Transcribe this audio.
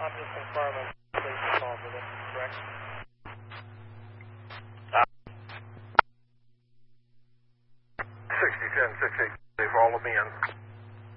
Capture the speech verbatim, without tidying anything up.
I'm just confirming station call for this, correct? sixty ten, six eight, follow me in.